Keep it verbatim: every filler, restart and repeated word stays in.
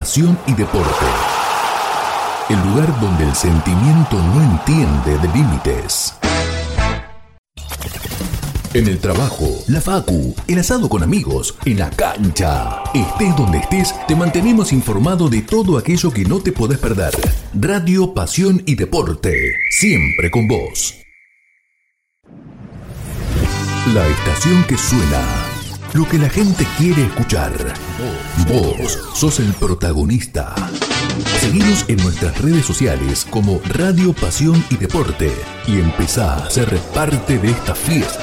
pasión y deporte. El lugar donde el sentimiento no entiende de límites. En el trabajo, la facu, el asado con amigos, en la cancha. Estés donde estés, te mantenemos informado de todo aquello que no te podés perder. Radio, pasión y deporte, siempre con vos. La estación que suena, lo que la gente quiere escuchar. Vos sos el protagonista. Seguinos en nuestras redes sociales como Radio, Pasión y Deporte y empezá a ser parte de esta fiesta.